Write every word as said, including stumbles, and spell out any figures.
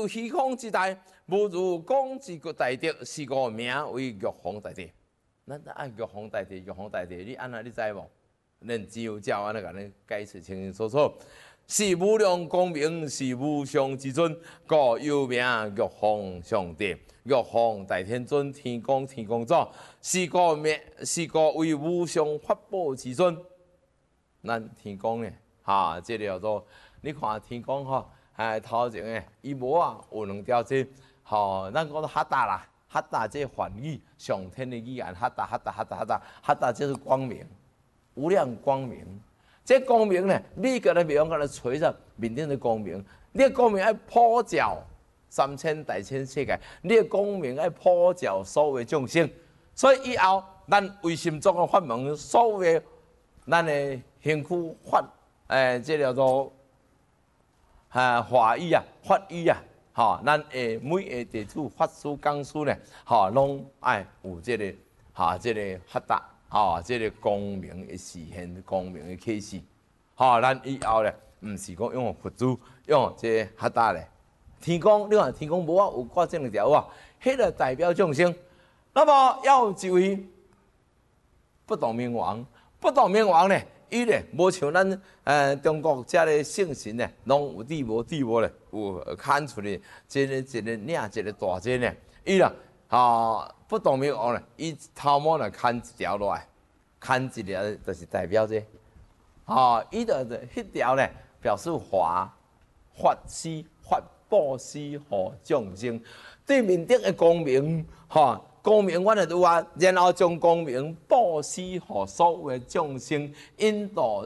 如虚空之大，无如广之大德，是故名为玉皇大帝。咱爱玉皇大帝，玉皇大帝，你安那你知无？恁只有照安尼甲恁解释清清楚楚。是无量光明，是无上之尊，故有名玉皇上帝。玉皇大天尊，天公天公祖，是故名，是故为无上法宝之尊。咱天公呢，哈，这叫做你看天公吼，哎，头前诶，伊无啊有两条这，吼，咱讲做哈达啦，哈达这梵语，上天的语言，哈达哈达哈达哈达，哈达就是光明，无量光明。这光明呢，你个来比方讲来垂着面顶的光明，你的光明要普照三千大千世界，你的光明要普照所有众生。所以以后，咱为心中的法门，所有咱的行区法，诶，这叫做啊法语啊，法语啊，吼，咱诶每个地主、法师、讲师呢，吼，拢爱有这个，哈，这个发达。吼，即、这个光明的实现，光明的启示。吼，咱以后咧，毋是讲用佛祖，用这哈达咧。天公，你看天公无啊有挂这两条啊，迄个代表众生。那么要一位不动明王，不动明王咧，伊咧无像咱呃中国遮个圣神咧，拢有地无地无咧，有看出嚟，即个一个领一个大针咧，伊啦。啊，不动明王咧，伊头毛来牵一条落来，牵一条就是代表这，啊，伊的迄条咧表示华法施法布施互众生，对面顶的光明，哈，光明阮就有啊，然后将光明布施互所有的众生，引导